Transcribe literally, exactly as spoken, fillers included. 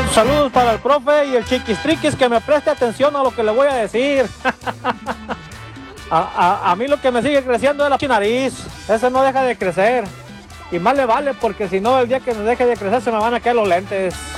Saludos para el profe y el chiquistriquis, que me preste atención a lo que le voy a decir. a, a, a mí lo que me sigue creciendo es la nariz, ese no deja de crecer. Y más le vale, porque si no, el día que me deje de crecer se me van a caer los lentes.